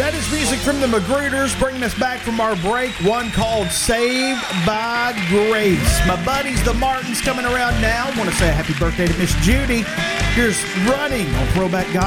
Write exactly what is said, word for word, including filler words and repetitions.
That is music from the Magrooters, bringing us back from our break. One called Saved by Grace. My buddies, the Martins, coming around now. I want to say a happy birthday to Miss Judy. Here's Running on Throwback Gospel.